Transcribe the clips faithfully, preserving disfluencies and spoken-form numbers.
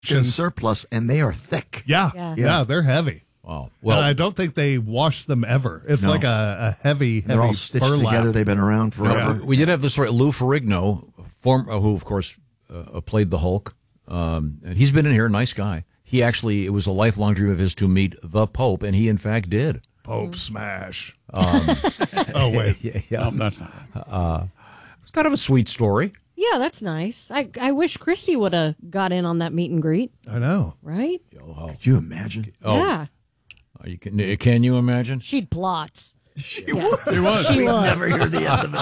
in surplus, and they are thick. Yeah, Yeah. yeah, yeah they're heavy. Wow. Well, Well, and I don't think they wash them ever. It's No. like a, a heavy, heavy They're all stitched burlap. together. They've been around forever. we did have this story. Lou Ferrigno, form, uh, who, of course, uh, played the Hulk, um, and he's been in here, nice guy. He actually, it was a lifelong dream of his to meet the Pope, and he, in fact, did. Pope smash. Um, oh, wait. yeah, yeah. No, that's not. Uh, it's kind of a sweet story. Yeah, that's nice. I, I wish Christy would have got in on that meet and greet. I know. Right? Could you imagine? Oh, Yeah. uh, you can, can you imagine? She'd plot. She Yeah. would. It was. She We'd would. never hear the end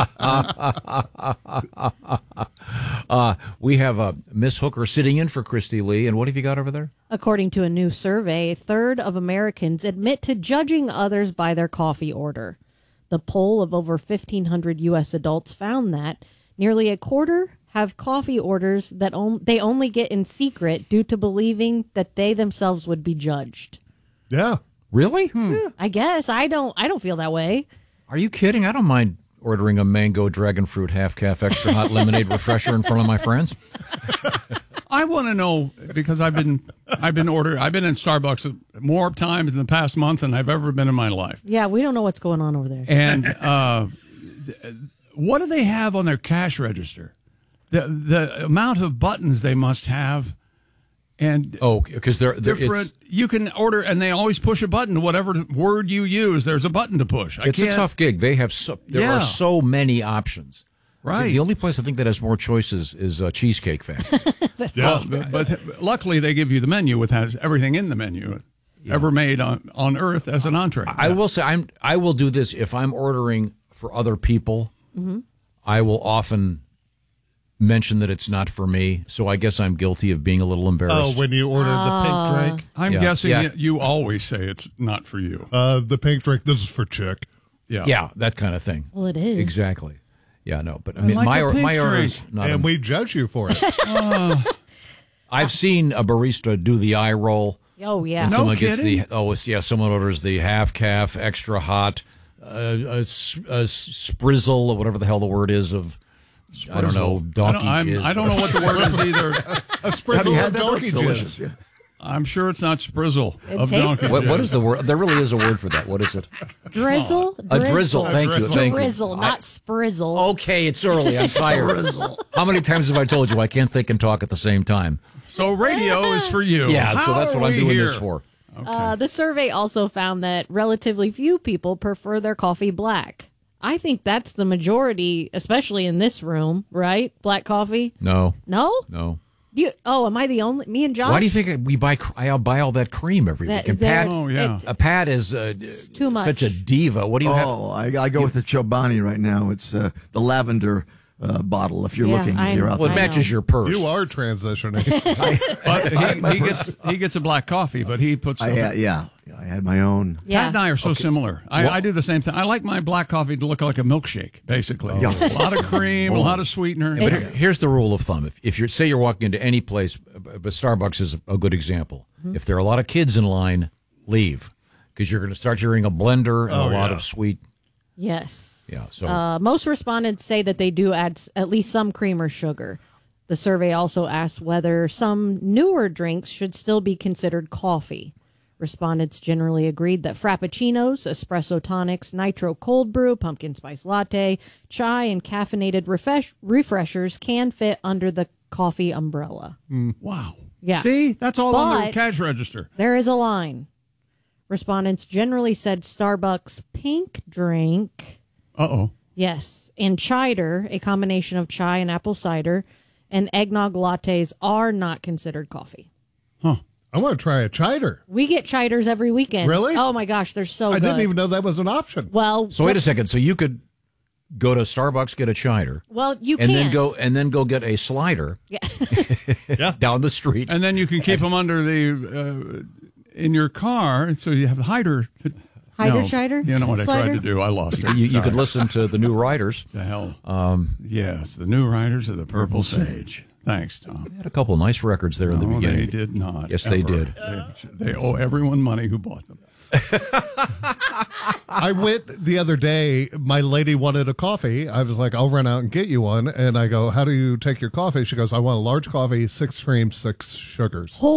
of it. uh, we have uh, Miss Hooker sitting in for Christy Lee, and what have you got over there? According to a new survey, a third of Americans admit to judging others by their coffee order. The poll of over fifteen hundred U S adults found that nearly a quarter have coffee orders that on- they only get in secret due to believing that they themselves would be judged. Yeah. Really? Hmm. I guess I don't. I don't feel that way. Are you kidding? I don't mind ordering a mango dragon fruit half calf extra hot lemonade refresher in front of my friends. I want to know because I've been I've been ordered I've been in Starbucks more times in the past month than I've ever been in my life. Yeah, we don't know what's going on over there. And uh, what do they have on their cash register? The the amount of buttons they must have, and Oh, because they're, they're different. it's, You can order, and they always push a button. Whatever word you use, there's a button to push. I it's a can't- tough gig. They have so, there Yeah. are so many options. Right. The only place I think that has more choices is uh, Cheesecake Factory. Well, but, but luckily they give you the menu with has everything in the menu ever made on, on Earth as an entree. I will say I'm I will do this if I'm ordering for other people. Mm-hmm. I will often mention that it's not for me. So I guess I'm guilty of being a little Oh, embarrassed. when you ordered the Ah. pink drink? I'm Yeah. guessing Yeah. you- you always say it's not for you. Uh, the pink drink, this is for chick. Yeah. yeah, that kind of thing. Well, it is. Exactly. Yeah, no, but I mean, like my a or- pink my order is drink. not. And a- we judge you for it. I've seen a barista do the eye roll. Oh yeah. And No someone gets kidding? the oh it's, yeah someone orders the half calf extra hot uh, a, s- a sprizzle or whatever the hell the word is of I don't know I donkey don't, I'm- jizz. I don't know what the word is either. A Have sprizzle you had of that? donkey That's delicious. jizz. Yeah. I'm sure it's not sprizzle It of tastes donkey. What, what jizz. is the word? There really is a word for that. What is it? Drizzle. A drizzle. Thank you. drizzle. Thank you. Drizzle, not sprizzle. Okay, it's early. I'm tired. How many times have I told you I can't think and talk at the same time? So radio is for you. Yeah, so How that's are what I'm we doing here? this for. Uh, the survey also found that relatively few people prefer their coffee black. I think that's the majority, especially in this room, right? Black coffee? No, No? no. You? Oh, am I the only? Me and Josh? Why do you think we buy? cr- I buy all that cream every That- week. And that- Pat, Oh, yeah. it- uh, Pat is uh, too much. such a diva. What do you have? Oh, I, I go with the Chobani right now. It's uh, the lavender uh, bottle. If you're Yeah, looking, I if you're know. out Well, it there. I matches know. your purse. You are transitioning. But he, he gets he gets a black coffee, but he puts. I, some- uh, yeah, I had my own. Yeah. Pat and I are so similar. I, Well- I do the same thing. I like my black coffee to look like a milkshake, basically. Yeah. A lot of cream, a lot of sweetener. But here- here's the rule of thumb: if, if you're say you're walking into any place, but Starbucks is a good example. Mm-hmm. If there are a lot of kids in line, leave because you're going to start hearing a blender and Oh, a lot yeah. of sweet. Yes. Yeah, so- uh, most respondents say that they do add s- at least some cream or sugar. The survey also asked whether some newer drinks should still be considered coffee. Respondents generally agreed that frappuccinos, espresso tonics, nitro cold brew, pumpkin spice latte, chai, and caffeinated refresh- refreshers can fit under the coffee umbrella. Wow. Yeah. See, that's all on the But- cash register. There is a line. Respondents generally said Starbucks pink drink. Uh oh. Yes, and cider, a combination of chai and apple cider, and eggnog lattes are not considered coffee. Huh. I want to try a cider. We get ciders every weekend. Really? Oh my gosh, they're so I good. didn't even know that was an option. Well, So wait a second. So you could go to Starbucks, get a cider, well, you and can't. then go and then go get a slider Yeah. down the street. And then you can keep them under the uh, in your car, so you have a hider. Hider no. cider? You know what I Slider? tried to do? I lost it. you, you could listen to the new Riders. The hell. Um, yes, the new Riders of the Purple Sage. Thanks, Tom. They had a couple nice records there in the No, beginning. they did not. Yes, they ever. did. They, they owe everyone money who bought them. I went the other day. My lady wanted a coffee. I was like, I'll run out and get you one. And I go, how do you take your coffee? She goes, I want a large coffee, six creams, six sugars.